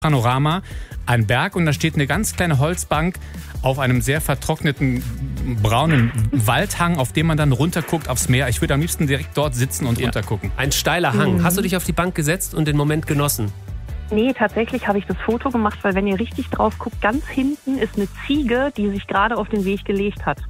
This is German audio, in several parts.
Panorama, ein Berg und da steht eine ganz kleine Holzbank auf einem sehr vertrockneten braunen Waldhang, auf dem man dann runterguckt aufs Meer. Ich würde am liebsten direkt dort sitzen und runtergucken. Ein steiler Hang. Hast du dich auf die Bank gesetzt und den Moment genossen? Nee, tatsächlich habe ich das Foto gemacht, weil wenn ihr richtig drauf guckt, ganz hinten ist eine Ziege, die sich gerade auf den Weg gelegt hat.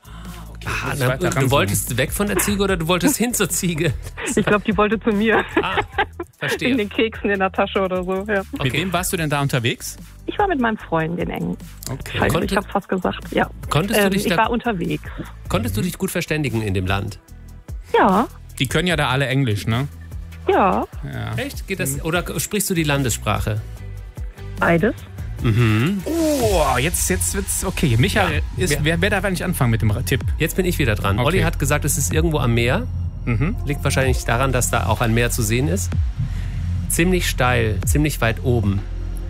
Du wolltest weg von der Ziege oder du wolltest hin zur Ziege? Ich glaube, die wollte zu mir. Verstehe. In den Keksen in der Tasche oder so. Ja. Okay. Mit wem warst du denn da unterwegs? Ich war mit meinem Freund in Eng. Okay. Scheiße, ich habe fast gesagt. Ja. Ich war unterwegs. Konntest du dich gut verständigen in dem Land? Ja. Die können ja da alle Englisch, ne? Ja. Echt? Geht das? Oder sprichst du die Landessprache? Beides. Mhm. Oh, jetzt wird's okay. Micha, wer darf eigentlich anfangen mit dem Tipp? Jetzt bin ich wieder dran. Okay. Olli hat gesagt, es ist irgendwo am Meer. Liegt wahrscheinlich daran, dass da auch ein Meer zu sehen ist. Ziemlich steil, ziemlich weit oben.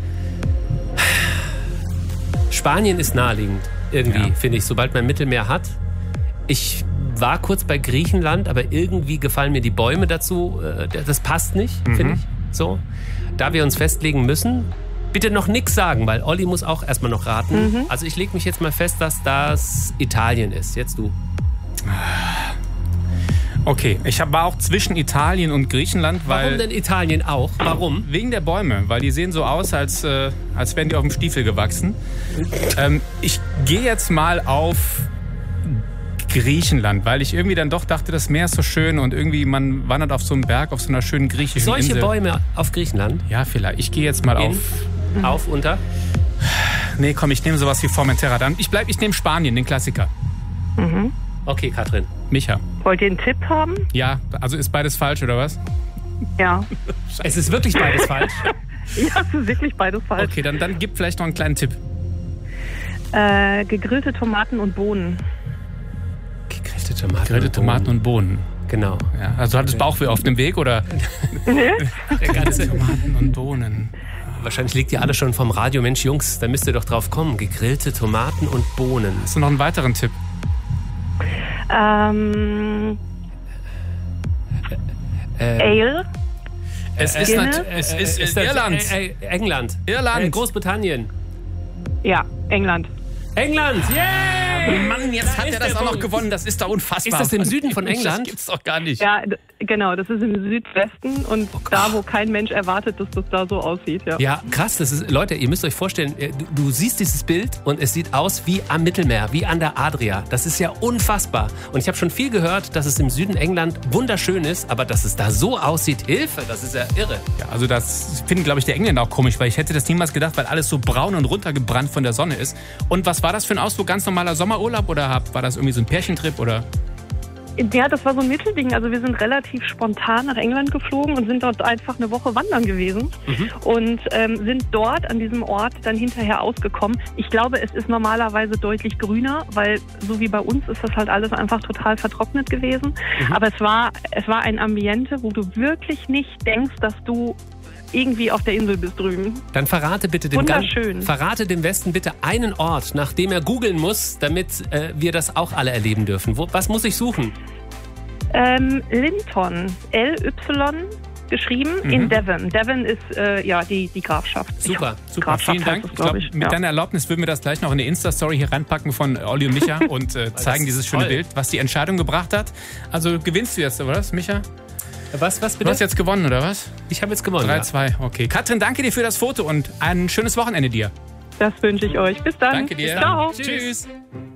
Spanien ist naheliegend, irgendwie, finde ich, sobald man Mittelmeer hat. Ich war kurz bei Griechenland, aber irgendwie gefallen mir die Bäume dazu. Das passt nicht, finde ich. So. Da wir uns festlegen müssen, bitte noch nichts sagen, weil Olli muss auch erstmal noch raten. Also ich lege mich jetzt mal fest, dass das Italien ist. Jetzt du. Okay, ich war auch zwischen Italien und Griechenland, weil... Warum denn Italien auch? Warum? Wegen der Bäume, weil die sehen so aus, als wären die auf dem Stiefel gewachsen. Ich gehe jetzt mal auf Griechenland, weil ich irgendwie dann doch dachte, das Meer ist so schön und irgendwie man wandert auf so einem Berg, auf so einer schönen griechischen Insel. Solche Bäume auf Griechenland? Ja, vielleicht. Ich gehe jetzt mal auf, unter? Nee, komm, ich nehme sowas wie Formentera. Dann ich nehme Spanien, den Klassiker. Okay, Katrin. Micha. Wollt ihr einen Tipp haben? Ja, also ist beides falsch, oder was? Ja. Es ist wirklich beides falsch? Ja, es ist wirklich beides falsch. Okay, dann gib vielleicht noch einen kleinen Tipp. Gegrillte Tomaten und Bohnen. Gegrillte Tomaten und Bohnen. Genau. Ja, also du hattest Bauchweh auf dem Weg, oder? Gegrillte Tomaten und Bohnen. Wahrscheinlich liegt ihr alle schon vom Radio. Mensch, Jungs, da müsst ihr doch drauf kommen. Gegrillte Tomaten und Bohnen. Hast du noch einen weiteren Tipp? Ale. Es ist Irland. England. Irland. Großbritannien. Ja, England. England, yay! Mann, jetzt hat er das auch noch gewonnen. Das ist doch unfassbar. Ist das im Süden von England? Das gibt's doch gar nicht. Ja, genau. Das ist im Südwesten und da, wo kein Mensch erwartet, dass das da so aussieht. Ja, Krass. Das ist, Leute, ihr müsst euch vorstellen, du siehst dieses Bild und es sieht aus wie am Mittelmeer, wie an der Adria. Das ist ja unfassbar. Und ich habe schon viel gehört, dass es im Süden England wunderschön ist, aber dass es da so aussieht, Hilfe, das ist ja irre. Ja, also das finden, glaube ich, die Engländer auch komisch, weil ich hätte das niemals gedacht, weil alles so braun und runtergebrannt von der Sonne ist. Und was war das für ein Ausflug? Ganz normaler Sommerurlaub oder war das irgendwie so ein Pärchentrip oder? Ja, das war so ein Mittelding. Also wir sind relativ spontan nach England geflogen und sind dort einfach eine Woche wandern gewesen und sind dort an diesem Ort dann hinterher ausgekommen. Ich glaube, es ist normalerweise deutlich grüner, weil so wie bei uns ist das halt alles einfach total vertrocknet gewesen. Aber es war ein Ambiente, wo du wirklich nicht denkst, dass du irgendwie auf der Insel bist drüben. Dann verrate dem Westen bitte einen Ort, nach dem er googeln muss, damit wir das auch alle erleben dürfen. Was muss ich suchen? Linton. L-Y geschrieben in Devon. Devon ist die Grafschaft. Super. Vielen Dank. Ich glaube, mit deiner Erlaubnis würden wir das gleich noch in eine Insta-Story hier reinpacken von Olli und Micha und zeigen dieses schöne Bild, was die Entscheidung gebracht hat. Also gewinnst du jetzt, oder was, Micha? Was bitte? Du hast jetzt gewonnen, oder was? Ich habe jetzt gewonnen. 3-2, okay. Katrin, danke dir für das Foto und ein schönes Wochenende dir. Das wünsche ich euch. Bis dann. Danke dir. Ciao. Tschüss.